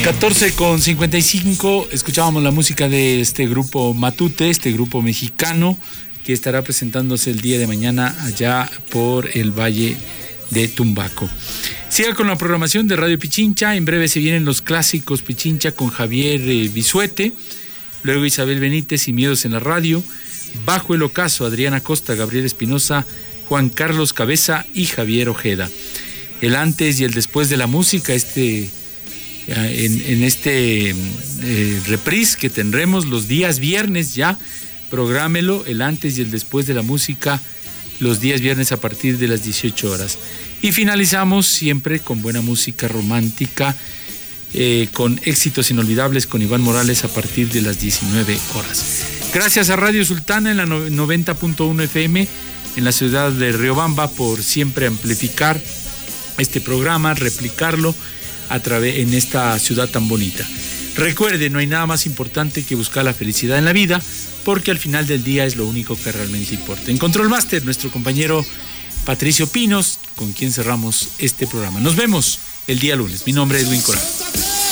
14:55, escuchábamos la música de este grupo Matute, este grupo mexicano que estará presentándose el día de mañana allá por el Valle de Tumbaco. Siga con la programación de Radio Pichincha. En breve se vienen los clásicos Pichincha con Javier Bisuete, luego Isabel Benítez y Miedos en la Radio, Bajo el Ocaso, Adriana Costa, Gabriel Espinosa, Juan Carlos Cabeza y Javier Ojeda. El antes y el después de la música, en este reprise que tendremos los días viernes ya, prográmelo, el antes y el después de la música, los días viernes a partir de las 18 horas. Y finalizamos siempre con buena música romántica, con éxitos inolvidables con Iván Morales a partir de las 19 horas. Gracias a Radio Sultana en la 90.1 FM en la ciudad de Riobamba por siempre amplificar este programa, replicarlo en esta ciudad tan bonita. Recuerde, no hay nada más importante que buscar la felicidad en la vida, porque al final del día es lo único que realmente importa. En Control Master, nuestro compañero Patricio Pinos, con quien cerramos este programa. Nos vemos el día lunes. Mi nombre es Edwin Corral.